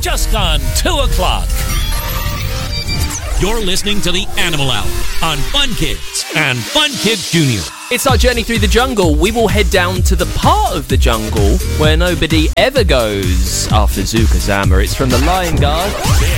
just gone 2 o'clock. You're listening to the Animal Hour on Fun Kids and Fun Kids Junior. It's our journey through the jungle. We will head down to the part of the jungle where nobody ever goes after Zoukazama. It's from the Lion Guard.